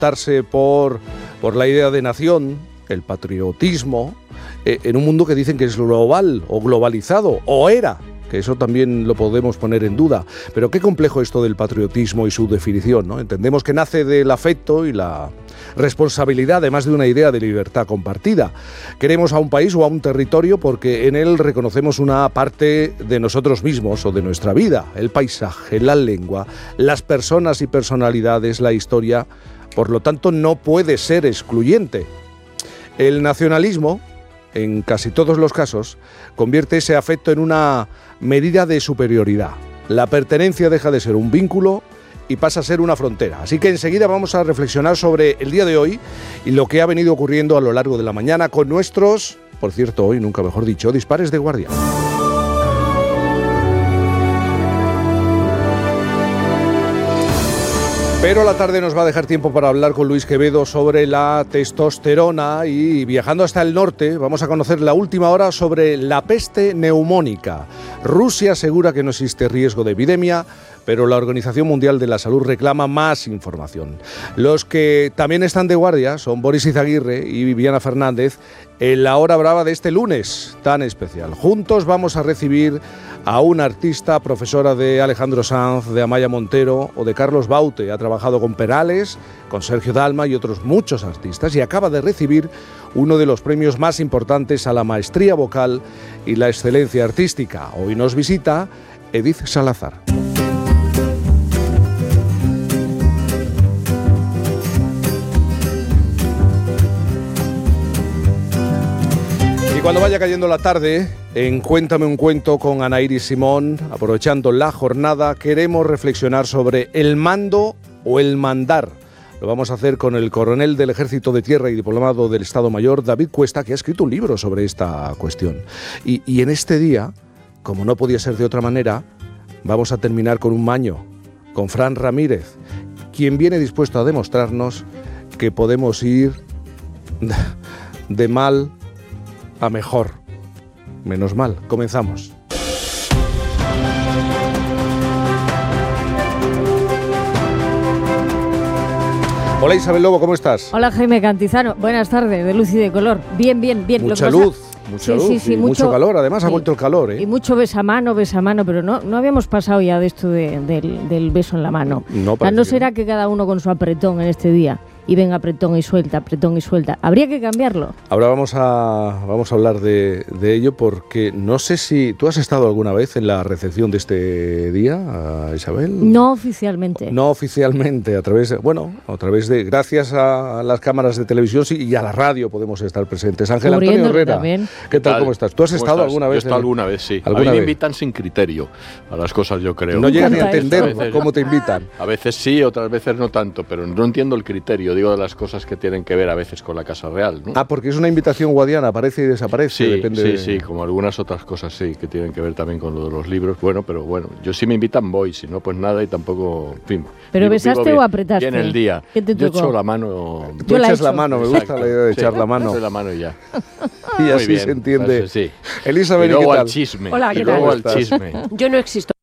optarse por la idea de nación, el patriotismo, en un mundo que dicen que es global o globalizado, o era, que eso también lo podemos poner en duda. Pero qué complejo esto del patriotismo y su definición, ¿no? Entendemos que nace del afecto y la responsabilidad, además de una idea de libertad compartida. Queremos a un país o a un territorio porque en él reconocemos una parte de nosotros mismos o de nuestra vida, el paisaje, la lengua, las personas y personalidades, la historia. Por lo tanto, no puede ser excluyente. El nacionalismo, en casi todos los casos, convierte ese afecto en una medida de superioridad. La pertenencia deja de ser un vínculo y pasa a ser una frontera. Así que enseguida vamos a reflexionar sobre el día de hoy y lo que ha venido ocurriendo a lo largo de la mañana con nuestros, por cierto, hoy nunca mejor dicho, dispares de guardia. Pero la tarde nos va a dejar tiempo para hablar con Luis Quevedo sobre la testosterona y viajando hasta el norte vamos a conocer la última hora sobre la peste neumónica. Rusia asegura que no existe riesgo de epidemia, pero la Organización Mundial de la Salud reclama más información. Los que también están de guardia son Boris Izaguirre y Viviana Fernández en la hora brava de este lunes tan especial. Juntos vamos a recibir a una artista, profesora de Alejandro Sanz, de Amaya Montero o de Carlos Baute. Ha trabajado con Perales, con Sergio Dalma y otros muchos artistas y acaba de recibir uno de los premios más importantes a la maestría vocal y la excelencia artística. Hoy nos visita Edith Salazar. Y cuando vaya cayendo la tarde, en Cuéntame un cuento con Ana Iris Simón, aprovechando la jornada, queremos reflexionar sobre el mando o el mandar. Lo vamos a hacer con el coronel del Ejército de Tierra y diplomado del Estado Mayor, David Cuesta, que ha escrito un libro sobre esta cuestión. Y en este día, como no podía ser de otra manera, vamos a terminar con un maño, con Fran Ramírez, quien viene dispuesto a demostrarnos que podemos ir de mal a mejor. Menos mal. Comenzamos. Hola Isabel Lobo, ¿cómo estás? Hola Jaime Cantizano, buenas tardes, de luz y de color. Bien. Mucha luz. Mucha luz y mucho calor, además ha vuelto el calor, ¿eh? Y mucho besamano, pero no habíamos pasado ya de esto del beso en la mano. No será que cada uno con su apretón en este día y venga apretón y suelta. Habría que cambiarlo. Ahora vamos a hablar de ello porque no sé si... ¿Tú has estado alguna vez en la recepción de este día, Isabel? No oficialmente. No oficialmente, a través de... Gracias a las cámaras de televisión y a la radio podemos estar presentes. Ángel Antonio Herrera. También. ¿Qué tal? ¿Cómo estás? ¿Tú has estado alguna vez? Yo he estado alguna vez, sí. A mí me invitan sin criterio a las cosas, yo creo. No llegas ni a entender cómo te invitan. A veces sí, otras veces no tanto, pero no entiendo el criterio, digo, de las cosas que tienen que ver a veces con la Casa Real, ¿no? Ah, porque es una invitación guadiana, aparece y desaparece. Sí, depende sí, como algunas otras cosas, sí, que tienen que ver también con lo de los libros. Bueno, yo sí me invitan voy, si no, pues nada y tampoco, en fin. ¿Pero besaste o apretaste? En el día. ¿Qué te tocó? Yo echo la mano. Tú echas la mano, me gusta la idea de echar la mano. La mano y ya. Y así bien, se entiende. Pues, sí. Elizabeth, y luego ¿qué tal? Al chisme. Hola, ¿qué y luego tal? al chisme. Yo no existo.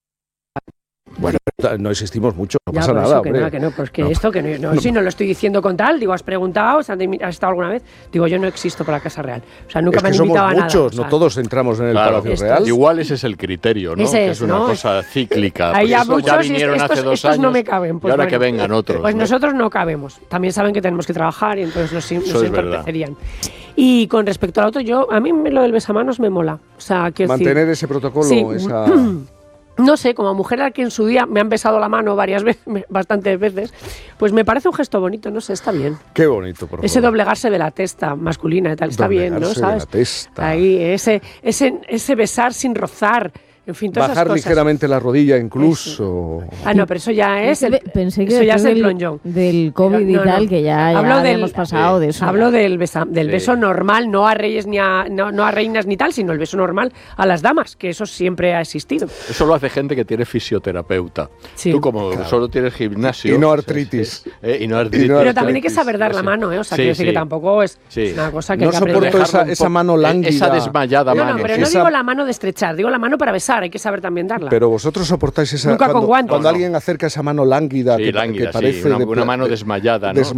Bueno, no existimos mucho, no pasa por nada, eso, que no, pues que no. Esto, que no, si no lo estoy diciendo con tal, digo, has preguntado, has estado alguna vez, digo, yo no existo para la Casa Real. O sea, nunca me han invitado a nada. Somos muchos, no todos entramos en el Palacio Real. Igual ese es el criterio, ¿no? Que es una cosa cíclica. Ahí ya muchos, ya vinieron hace 2 años, no me caben. Pues y ahora que vengan otros. Pues ¿no? Nosotros no cabemos. También saben que tenemos que trabajar y entonces nos entorpecerían. Y con respecto al otro, a mí lo del besamanos me mola. O sea, mantener ese protocolo, sí, esa... No sé, como mujer a la que en su día me han besado la mano bastantes veces, pues me parece un gesto bonito, no sé, está bien. Qué bonito, por favor. Ese doblegarse de la testa masculina y tal, está bien, ¿no? ¿Sabes? De la testa. Ahí, ese besar sin rozar. En fin, todas bajar esas cosas. Ligeramente la rodilla incluso. Ah, no, pero eso ya es Pensé que eso ya es el plonjón. Del COVID y tal, que ya habíamos pasado de eso. Hablo del beso normal, no a reyes no a reinas ni tal, sino el beso normal a las damas, que eso siempre ha existido. Eso lo hace gente que tiene fisioterapeuta. Sí. Tú como solo tienes gimnasio. Y no artritis. Y no artritis. Pero también hay que saber dar la mano, o sea, quiero decir que tampoco es una cosa que no soporto esa mano lánguida. Esa desmayada mano. No, pero no digo la mano de estrechar, digo la mano para besar. dar, hay que saber también darla. Pero vosotros soportáis esa... Nunca con guantes. Cuando alguien acerca esa mano lánguida, sí, que lánguida, parece... sí, una mano desmayada, ¿no?